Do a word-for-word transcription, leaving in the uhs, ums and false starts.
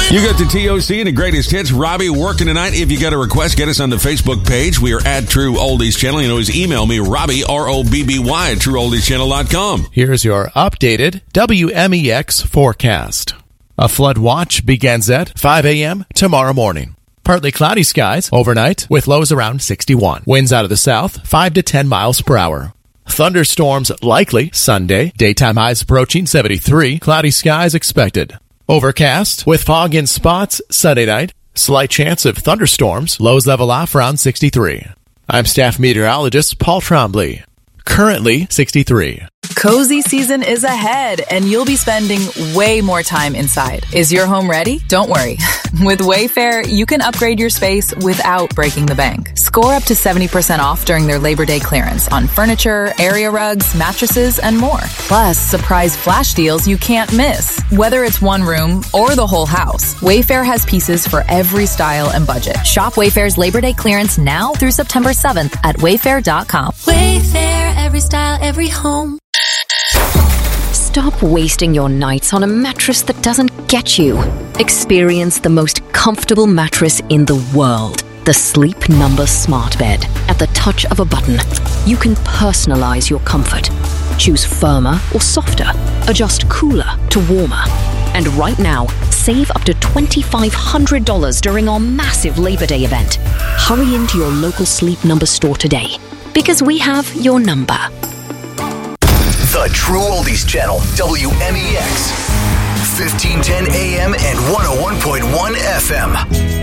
You got the T O C and the greatest hits. Robbie working tonight. If you got a request, get us on the Facebook page. We are at True Oldies Channel. You can always email me, Robbie, R O B B Y, at true oldies channel dot com. Here's your updated W M E X forecast. A flood watch begins at five a.m. tomorrow morning. Partly cloudy skies overnight with lows around sixty-one. Winds out of the south, five to ten miles per hour. Thunderstorms likely Sunday. Daytime highs approaching seventy-three. Cloudy skies expected. Overcast with fog in spots Sunday night. Slight chance of thunderstorms. Lows level off around sixty-three. I'm staff meteorologist Paul Trombley. Currently sixty-three. Cozy season is ahead, and you'll be spending way more time inside. Is your home ready? Don't worry. With Wayfair, you can upgrade your space without breaking the bank. Score up to seventy percent off during their Labor Day clearance on furniture, area rugs, mattresses, and more. Plus, surprise flash deals you can't miss. Whether it's one room or the whole house, Wayfair has pieces for every style and budget. Shop Wayfair's Labor Day clearance now through September seventh at wayfair dot com. Wayfair, every style, every home. Stop wasting your nights on a mattress that doesn't get you. Experience the most comfortable mattress in the world. The Sleep Number Smart Bed. At the touch of a button, you can personalize your comfort. Choose firmer or softer. Adjust cooler to warmer. And right now, save up to two thousand five hundred dollars during our massive Labor Day event. Hurry into your local Sleep Number store today, because we have your number. The True Oldies Channel, W M E X, fifteen ten A M and one oh one point one F M.